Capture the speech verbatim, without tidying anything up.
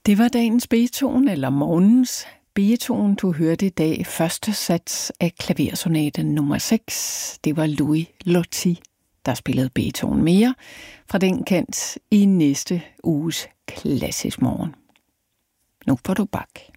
Det var dagens Beethoven, eller morgens Beethoven. Du hørte i dag første sats af klaversonate nummer seks. Det var Louis Loti, der spillede Beethoven mere fra den kant i næste uges Klassisk Morgen. Nu får du bak.